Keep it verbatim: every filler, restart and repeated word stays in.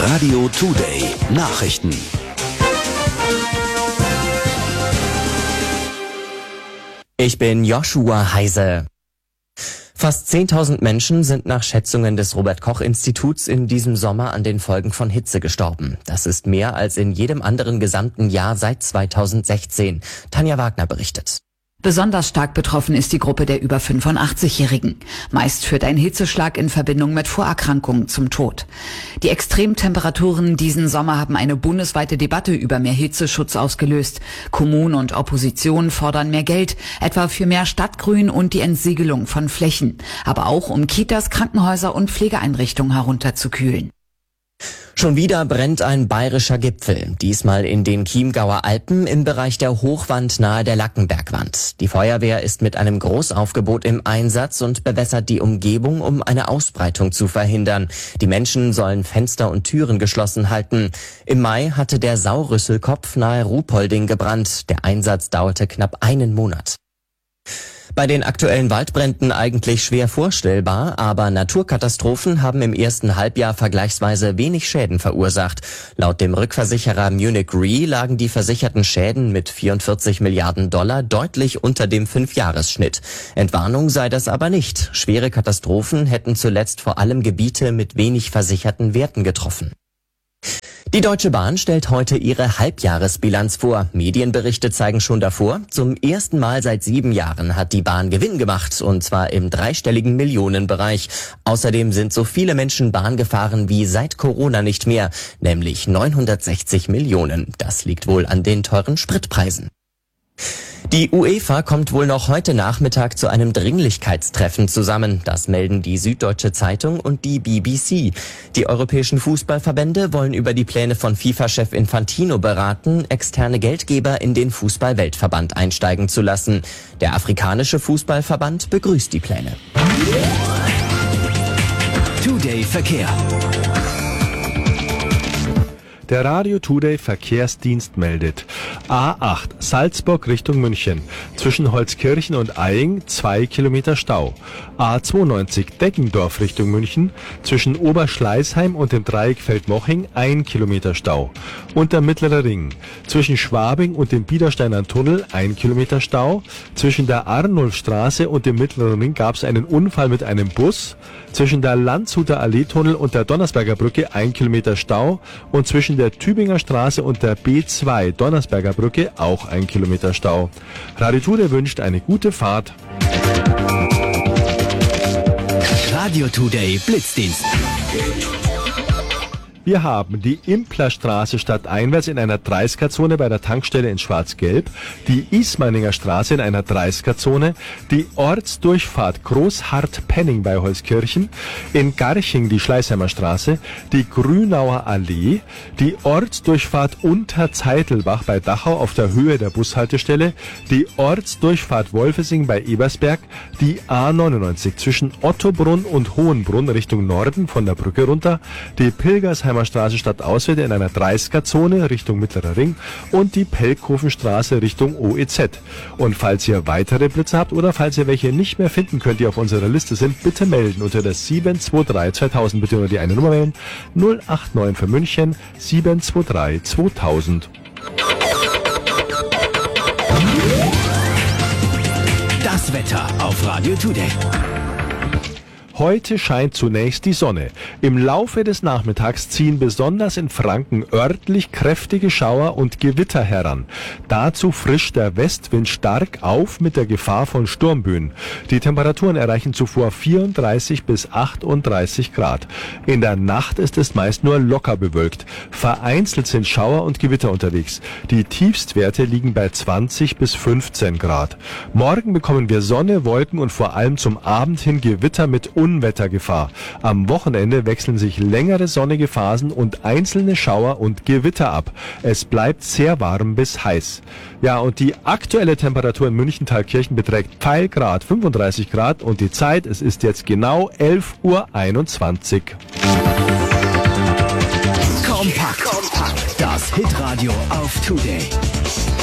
Radio Today Nachrichten. Ich bin Joshua Heise. Fast zehntausend Menschen sind nach Schätzungen des Robert-Koch-Instituts in diesem Sommer an den Folgen von Hitze gestorben. Das ist mehr als in jedem anderen gesamten Jahr seit zweitausendsechzehn. Tanja Wagner berichtet. Besonders stark betroffen ist die Gruppe der über fünfundachtzig-Jährigen. Meist führt ein Hitzeschlag in Verbindung mit Vorerkrankungen zum Tod. Die Extremtemperaturen diesen Sommer haben eine bundesweite Debatte über mehr Hitzeschutz ausgelöst. Kommunen und Opposition fordern mehr Geld, etwa für mehr Stadtgrün und die Entsiegelung von Flächen, aber auch um Kitas, Krankenhäuser und Pflegeeinrichtungen herunterzukühlen. Schon wieder brennt ein bayerischer Gipfel, diesmal in den Chiemgauer Alpen im Bereich der Hochwand nahe der Lackenbergwand. Die Feuerwehr ist mit einem Großaufgebot im Einsatz und bewässert die Umgebung, um eine Ausbreitung zu verhindern. Die Menschen sollen Fenster und Türen geschlossen halten. Im Mai hatte der Saurüsselkopf nahe Ruhpolding gebrannt. Der Einsatz dauerte knapp einen Monat. Bei den aktuellen Waldbränden eigentlich schwer vorstellbar, aber Naturkatastrophen haben im ersten Halbjahr vergleichsweise wenig Schäden verursacht. Laut dem Rückversicherer Munich Re lagen die versicherten Schäden mit vierundvierzig Milliarden Dollar deutlich unter dem Fünfjahresschnitt. Entwarnung sei das aber nicht. Schwere Katastrophen hätten zuletzt vor allem Gebiete mit wenig versicherten Werten getroffen. Die Deutsche Bahn stellt heute ihre Halbjahresbilanz vor. Medienberichte zeigen schon davor, zum ersten Mal seit sieben Jahren hat die Bahn Gewinn gemacht, und zwar im dreistelligen Millionenbereich. Außerdem sind so viele Menschen Bahn gefahren wie seit Corona nicht mehr, nämlich neunhundertsechzig Millionen. Das liegt wohl an den teuren Spritpreisen. Die UEFA kommt wohl noch heute Nachmittag zu einem Dringlichkeitstreffen zusammen. Das melden die Süddeutsche Zeitung und die B B C. Die europäischen Fußballverbände wollen über die Pläne von FIFA-Chef Infantino beraten, externe Geldgeber in den Fußball-Weltverband einsteigen zu lassen. Der afrikanische Fußballverband begrüßt die Pläne. Today Verkehr. Der Radio Today Verkehrsdienst meldet: A acht Salzburg Richtung München. Zwischen Holzkirchen und Eying zwei Kilometer Stau. A zweiundneunzig Deggendorf Richtung München. Zwischen Oberschleißheim und dem Dreieck Feldmoching ein Kilometer Stau. Und der Mittlere Ring. Zwischen Schwabing und dem Biedersteiner Tunnel ein Kilometer Stau. Zwischen der Arnulfstraße und dem Mittleren Ring gab es einen Unfall mit einem Bus. Zwischen der Landshuter Allee-Tunnel und der Donnersberger Brücke ein Kilometer Stau. Und zwischen der Tübinger Straße und der B zwei Donnersberger Brücke auch ein Kilometer Stau. Radio Today wünscht eine gute Fahrt. Radio Today Blitzdienst. Wir haben die Implerstraße stadteinwärts in einer dreißiger-Zone bei der Tankstelle in Schwarz-Gelb, die Ismaninger Straße in einer dreißiger-Zone, die Ortsdurchfahrt Großhardt-Penning bei Holzkirchen, in Garching die Schleißheimer Straße, die Grünauer Allee, die Ortsdurchfahrt Unterzeitelbach bei Dachau auf der Höhe der Bushaltestelle, die Ortsdurchfahrt Wolfesing bei Ebersberg, die A neunundneunzig zwischen Ottobrunn und Hohenbrunn Richtung Norden von der Brücke runter, die Pilgersheimer Straße stadtauswärts in einer dreißiger-Zone Richtung Mittlerer Ring und die Pelkhofenstraße Richtung O E Z. Und falls ihr weitere Blitze habt oder falls ihr welche nicht mehr finden könnt, die auf unserer Liste sind, bitte melden unter der sieben zwei drei zweitausend. Bitte nur die eine Nummer wählen. null acht neun für München sieben zwei drei zweitausend. Das Wetter auf Radio Today. Heute scheint zunächst die Sonne. Im Laufe des Nachmittags ziehen besonders in Franken örtlich kräftige Schauer und Gewitter heran. Dazu frischt der Westwind stark auf mit der Gefahr von Sturmböen. Die Temperaturen erreichen zuvor vierunddreißig bis achtunddreißig Grad. In der Nacht ist es meist nur locker bewölkt. Vereinzelt sind Schauer und Gewitter unterwegs. Die Tiefstwerte liegen bei zwanzig bis fünfzehn Grad. Morgen bekommen wir Sonne, Wolken und vor allem zum Abend hin Gewitter mit Unwettergefahr. Am Wochenende wechseln sich längere sonnige Phasen und einzelne Schauer und Gewitter ab. Es bleibt sehr warm bis heiß. Ja, und die aktuelle Temperatur in München-Thalkirchen beträgt Teilgrad fünfunddreißig Grad und die Zeit, es ist jetzt genau elf Uhr einundzwanzig. Kompakt. Kompakt. Das Hitradio auf Today.